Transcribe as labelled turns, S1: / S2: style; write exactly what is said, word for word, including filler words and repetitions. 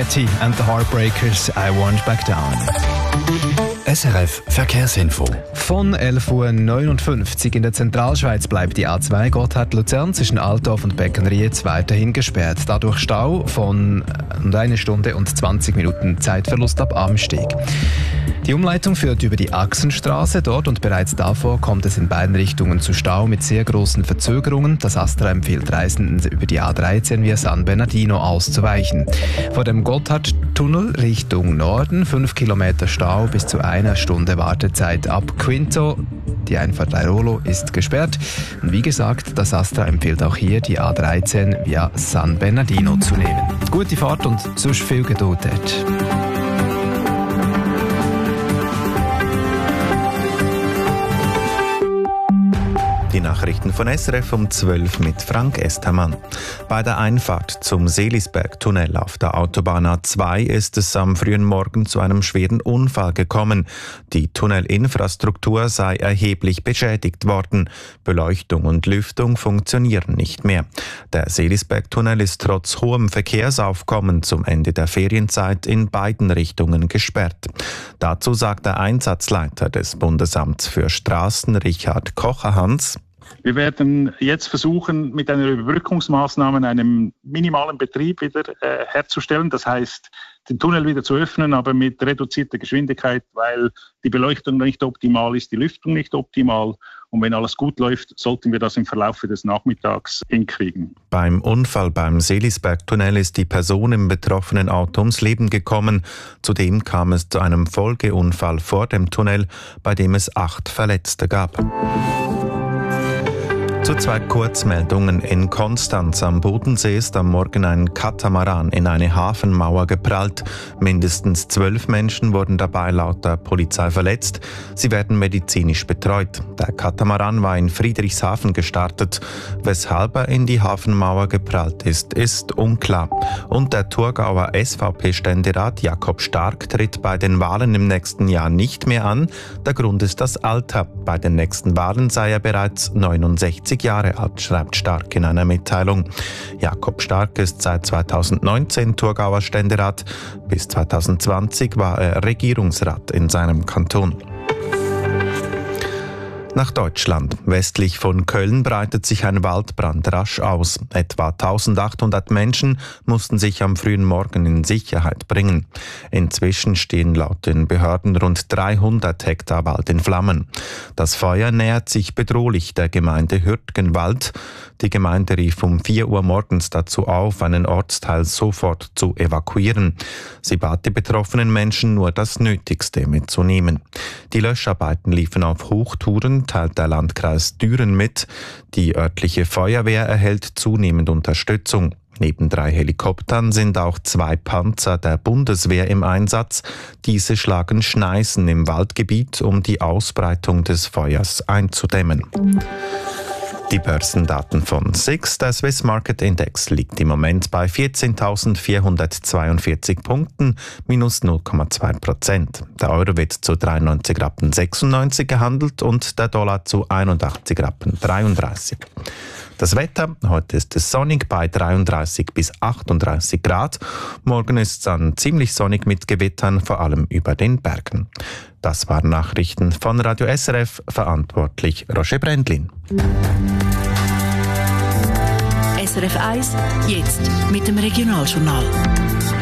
S1: Petty and the Heartbreakers, I Won't Back Down.
S2: S R F Verkehrsinfo.
S1: Von elf Uhr neunundfünfzig in der Zentralschweiz bleibt die A zwei Gotthard-Luzern zwischen Altdorf und Beckenried weiterhin gesperrt. Dadurch Stau von einer Stunde und zwanzig Minuten Zeitverlust ab Amsteg. Die Umleitung führt über die Achsenstraße. Dort und bereits davor kommt es in beiden Richtungen zu Stau mit sehr großen Verzögerungen. Das Astra empfiehlt Reisenden, über die A dreizehn via San Bernardino auszuweichen. Vor dem Gotthardtunnel Richtung Norden fünf Kilometer Stau bis zu einer Stunde Wartezeit ab Quinto. Die Einfahrt Airolo ist gesperrt. Und wie gesagt, das Astra empfiehlt auch hier, die A dreizehn via San Bernardino zu nehmen. Gute Fahrt und sonst viel Geduld dort.
S3: Die Nachrichten von S R F um zwölf mit Frank Estermann. Bei der Einfahrt zum Seelisberg-Tunnel auf der Autobahn A zwei ist es am frühen Morgen zu einem schweren Unfall gekommen. Die Tunnelinfrastruktur sei erheblich beschädigt worden. Beleuchtung und Lüftung funktionieren nicht mehr. Der Seelisberg-Tunnel ist trotz hohem Verkehrsaufkommen zum Ende der Ferienzeit in beiden Richtungen gesperrt. Dazu sagt der Einsatzleiter des Bundesamts für Straßen, Richard Kocher-Hans:
S4: Wir werden jetzt versuchen, mit einer Überbrückungsmaßnahme einen minimalen Betrieb wieder äh, herzustellen. Das heißt, den Tunnel wieder zu öffnen, aber mit reduzierter Geschwindigkeit, weil die Beleuchtung nicht optimal ist, die Lüftung nicht optimal. Und wenn alles gut läuft, sollten wir das im Verlauf des Nachmittags hinkriegen.
S3: Beim Unfall beim Seelisberg-Tunnel ist die Person im betroffenen Auto ums Leben gekommen. Zudem kam es zu einem Folgeunfall vor dem Tunnel, bei dem es acht Verletzte gab. Zu zwei Kurzmeldungen. In Konstanz am Bodensee ist am Morgen ein Katamaran in eine Hafenmauer geprallt. Mindestens zwölf Menschen wurden dabei laut der Polizei verletzt. Sie werden medizinisch betreut. Der Katamaran war in Friedrichshafen gestartet. Weshalb er in die Hafenmauer geprallt ist, ist unklar. Und der Thurgauer S V P-Ständerat Jakob Stark tritt bei den Wahlen im nächsten Jahr nicht mehr an. Der Grund ist das Alter. Bei den nächsten Wahlen sei er bereits neunundsechzig Jahre alt, schreibt Stark in einer Mitteilung. Jakob Stark ist seit zweitausendneunzehn Thurgauer Ständerat. Bis zweitausendzwanzig war er Regierungsrat in seinem Kanton. Nach Deutschland. Westlich von Köln breitet sich ein Waldbrand rasch aus. Etwa eintausendachthundert Menschen mussten sich am frühen Morgen in Sicherheit bringen. Inzwischen stehen laut den Behörden rund dreihundert Hektar Wald in Flammen. Das Feuer nähert sich bedrohlich der Gemeinde Hürtgenwald. Die Gemeinde rief um vier Uhr morgens dazu auf, einen Ortsteil sofort zu evakuieren. Sie bat die betroffenen Menschen nur das Nötigste mitzunehmen. Die Löscharbeiten liefen auf Hochtouren, teilt der Landkreis Düren mit. Die örtliche Feuerwehr erhält zunehmend Unterstützung. Neben drei Helikoptern sind auch zwei Panzer der Bundeswehr im Einsatz. Diese schlagen Schneisen im Waldgebiet, um die Ausbreitung des Feuers einzudämmen. Die Börsendaten von S I X. Der Swiss Market Index liegt im Moment bei vierzehntausendvierhundertzweiundvierzig Punkten, minus null Komma zwei Prozent. Der Euro wird zu dreiundneunzig Rappen sechsundneunzig gehandelt und der Dollar zu einundachtzig Rappen dreiunddreißig. Das Wetter, heute ist es sonnig bei dreiunddreißig bis achtunddreißig Grad. Morgen ist es dann ziemlich sonnig mit Gewittern, vor allem über den Bergen. Das waren Nachrichten von Radio S R F, verantwortlich Roger Brändlin.
S5: S R F eins, jetzt mit dem Regionaljournal.